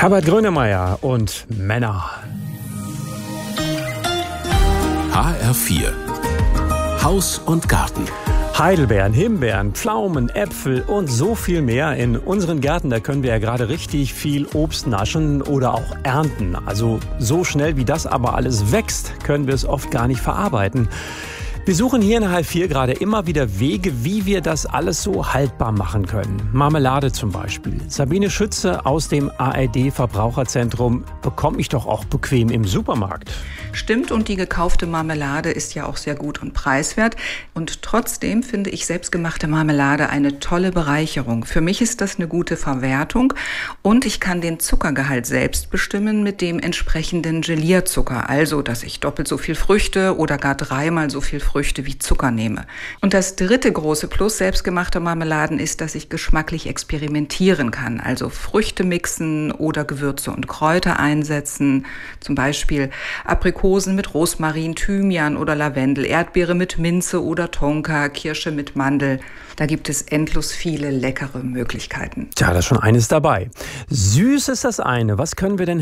Herbert Grönemeyer und Männer. HR4 Haus und Garten. Heidelbeeren, Himbeeren, Pflaumen, Äpfel und so viel mehr. In unseren Gärten, da können wir ja gerade richtig viel Obst naschen oder auch ernten. Also so schnell wie das aber alles wächst, können wir es oft gar nicht verarbeiten. Wir suchen hier in HR4 gerade immer wieder Wege, wie wir das alles so haltbar machen können. Marmelade zum Beispiel. Sabine Schütze aus dem ARD-Verbraucherzentrum bekomme ich doch auch bequem im Supermarkt. Stimmt, und die gekaufte Marmelade ist ja auch sehr gut und preiswert. Und trotzdem finde ich selbstgemachte Marmelade eine tolle Bereicherung. Für mich ist das eine gute Verwertung und ich kann den Zuckergehalt selbst bestimmen mit dem entsprechenden Gelierzucker. Also, dass ich doppelt so viel Früchte oder gar dreimal so viel Früchte wie Zucker nehme. Und das dritte große Plus selbstgemachter Marmeladen ist, dass ich geschmacklich experimentieren kann. Also Früchte mixen oder Gewürze und Kräuter einsetzen. Zum Beispiel Aprikosen mit Rosmarin, Thymian oder Lavendel, Erdbeere mit Minze oder Tonka, Kirsche mit Mandel. Da gibt es endlos viele leckere Möglichkeiten. Tja, da ist schon eines dabei. Süß ist das eine. Was können wir denn